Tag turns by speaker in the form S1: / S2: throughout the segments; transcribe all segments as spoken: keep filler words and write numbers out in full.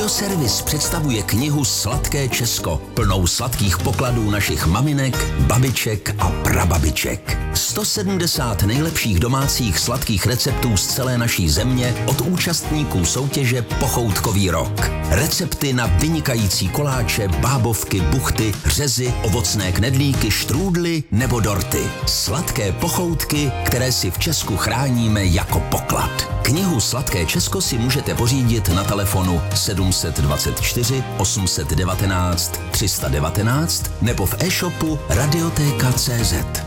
S1: Radioservis představuje knihu Sladké Česko, plnou sladkých pokladů našich maminek, babiček a prababiček. sto sedmdesát nejlepších domácích sladkých receptů z celé naší země od účastníků soutěže Pochoutkový rok. Recepty na vynikající koláče, bábovky, buchty, řezy, ovocné knedlíky, štrůdly nebo dorty. Sladké pochoutky, které si v Česku chráníme jako poklad. Knihu Sladké Česko si můžete pořídit na telefonu sedm dvacet čtyři osm set devatenáct tři sta devatenáct nebo v e-shopu radioteka tečka cé zet.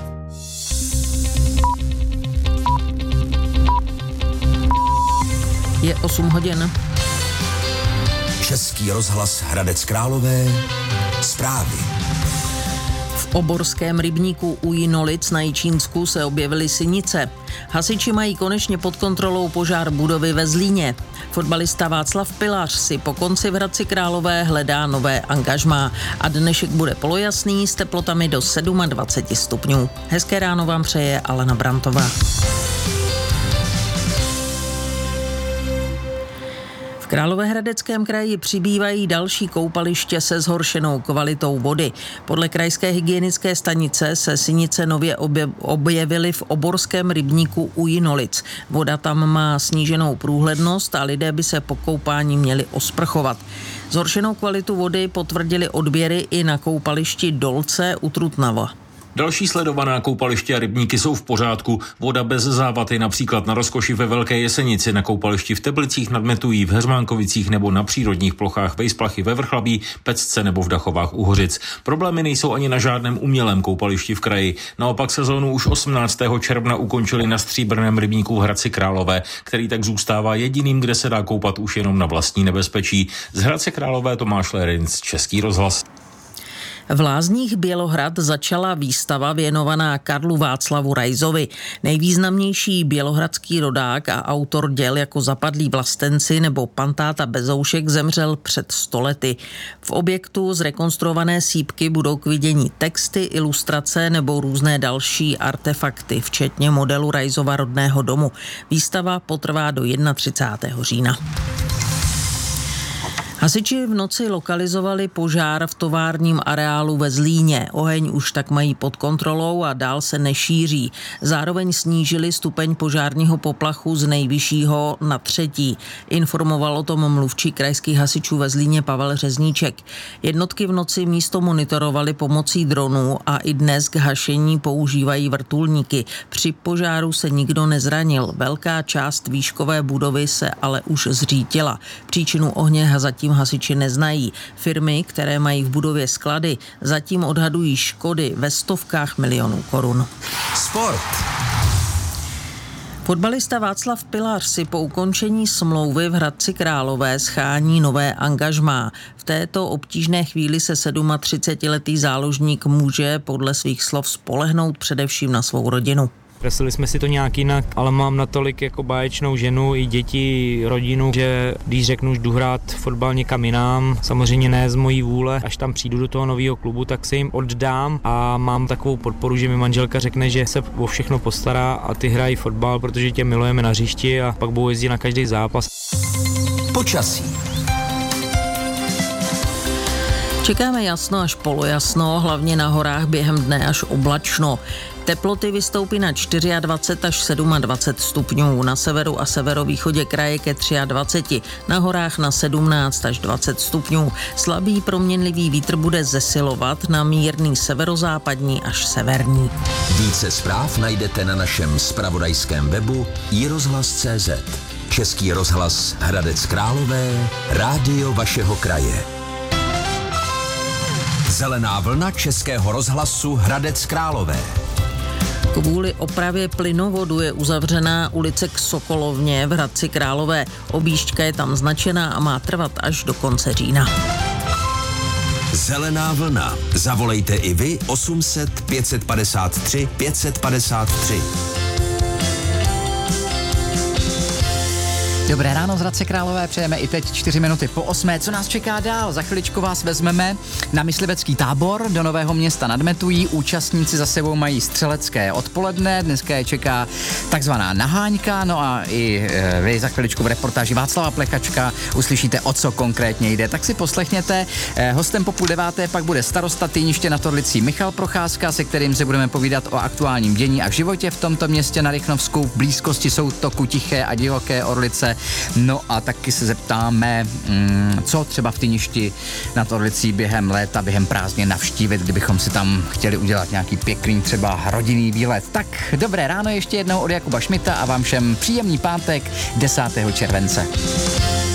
S2: Je osm hodin.
S1: Český rozhlas Hradec Králové. Zprávy.
S2: V oborském rybníku u Jinolic na Jičínsku se objevily sinice. Hasiči mají konečně pod kontrolou požár budovy ve Zlíně. Fotbalista Václav Pilař si po konci v Hradci Králové hledá nové angažmá a dnešek bude polojasný s teplotami do dvacet sedm stupňů. Hezké ráno vám přeje Alena Brantová. V Královéhradeckém kraji přibývají další koupaliště se zhoršenou kvalitou vody. Podle krajské hygienické stanice se sinice nově objevily v oborském rybníku u Jinolic. Voda tam má sníženou průhlednost a lidé by se po koupání měli osprchovat. Zhoršenou kvalitu vody potvrdili odběry i na koupališti Dolce u Trutnova.
S3: Další sledovaná koupaliště a rybníky jsou v pořádku. Voda bez závaty, například na Rozkoši ve Velké Jesenici, na koupališti v Teplicích nad Metují, v Heřmánkovicích nebo na přírodních plochách Vejsplachy ve Vrchlabí, Pecce nebo v Dachovách u Hořic. Problémy nejsou ani na žádném umělém koupališti v kraji. Naopak sezónu už osmnáctého června ukončili na Stříbrném rybníku v Hradci Králové, který tak zůstává jediným, kde se dá koupat už jenom na vlastní nebezpečí. Z Hradce Králové Tomáš Lerinc, Český rozhlas.
S2: V Lázních Bělohrad začala výstava věnovaná Karlu Václavu Raisovi. Nejvýznamnější bělohradský rodák a autor děl jako Zapadlí vlastenci nebo Pan táta Bezoušek zemřel před sto lety. V objektu zrekonstruované sýpky budou k vidění texty, ilustrace nebo různé další artefakty, včetně modelu Raisova rodného domu. Výstava potrvá do třicátého prvního října. Hasiči v noci lokalizovali požár v továrním areálu ve Zlíně. Oheň už tak mají pod kontrolou a dál se nešíří. Zároveň snížili stupeň požárního poplachu z nejvyššího na třetí. Informoval o tom mluvčí krajských hasičů ve Zlíně Pavel Řezníček. Jednotky v noci místo monitorovali pomocí dronů a i dnes k hašení používají vrtulníky. Při požáru se nikdo nezranil. Velká část výškové budovy se ale už zřítila. Příčinu ohně zatím hasiči neznají. Firmy, které mají v budově sklady, zatím odhadují škody ve stovkách milionů korun.
S1: Sport.
S2: Fotbalista Václav Pilař si po ukončení smlouvy v Hradci Králové schání nové angažmá. V této obtížné chvíli se třicetisedmiletý záložník může podle svých slov spolehnout především na svou rodinu.
S4: Kreslili jsme si to nějak jinak, ale mám natolik jako báječnou ženu i děti, rodinu, že když řeknu, že jdu hrát fotbal někam jinam, samozřejmě ne z mojí vůle, až tam přijdu do toho nového klubu, tak se jim oddám a mám takovou podporu, že mi manželka řekne, že se o všechno postará a ty hrají fotbal, protože tě milujeme na hřišti a pak budou jezdit na každý zápas.
S1: Počasí.
S2: Čekáme jasno až polojasno, hlavně na horách během dne až oblačno. Teploty vystoupí na dvacet čtyři až dvacet sedm stupňů, na severu a severovýchodě kraje ke dvacet tři, na horách na sedmnáct až dvacet stupňů. Slabý proměnlivý vítr bude zesilovat na mírný severozápadní až severní.
S1: Více zpráv najdete na našem zpravodajském webu i rozhlas tečka cé zet. Český rozhlas Hradec Králové, rádio vašeho kraje. Zelená vlna Českého rozhlasu Hradec Králové.
S2: Kvůli opravě plynovodu je uzavřená ulice k Sokolovně v Hradci Králové. Objížďka je tam značená a má trvat až do konce října.
S1: Zelená vlna. Zavolejte i vy osm set pět set padesát tři pět set padesát tři.
S5: Dobré ráno z Hradce Králové, přejeme i teď čtyři minuty po osmé. Co nás čeká dál? Za chviličku vás vezmeme na myslivecký tábor do Nového Města nad Metují. Účastníci za sebou mají střelecké odpoledne, dneska je čeká takzvaná naháňka, no a i e, vy za chviličku v reportáži Václava Plechačka uslyšíte, o co konkrétně jde. Tak si poslechněte. E, hostem po půl deváté pak bude starosta Týniště nad Orlicí Michal Procházka, se kterým se budeme povídat o aktuálním dění a životě v tomto městě na Rychnovsku. V blízkosti soutoku Tiché a divoké Orlice. No a taky se zeptáme, mm, co třeba v Týništi nad Orlicí během léta, během prázdnin navštívit, kdybychom si tam chtěli udělat nějaký pěkný třeba rodinný výlet. Tak dobré ráno ještě jednou od Jakuba Šmita a vám všem příjemný pátek desátého července.